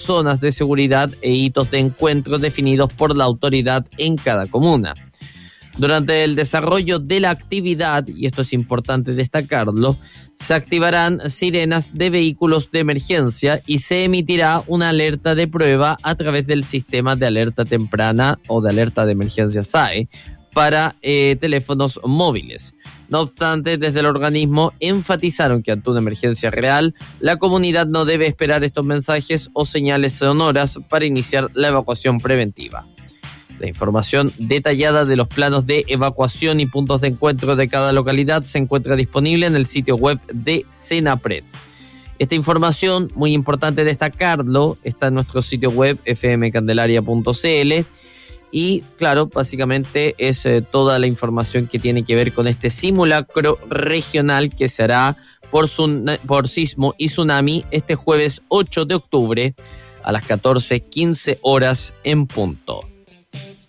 zonas de seguridad e hitos de encuentro definidos por la autoridad en cada comuna. Durante el desarrollo de la actividad, y esto es importante destacarlo, se activarán sirenas de vehículos de emergencia y se emitirá una alerta de prueba a través del sistema de alerta temprana o de alerta de emergencia SAE para teléfonos móviles. No obstante, desde el organismo enfatizaron que ante una emergencia real, la comunidad no debe esperar estos mensajes o señales sonoras para iniciar la evacuación preventiva. La información detallada de los planos de evacuación y puntos de encuentro de cada localidad se encuentra disponible en el sitio web de Senapred. Esta información, muy importante destacarlo, está en nuestro sitio web fmcandelaria.cl y, claro, básicamente es toda la información que tiene que ver con este simulacro regional que se hará por sismo y tsunami este jueves 8 de octubre a las 14:15 horas en punto.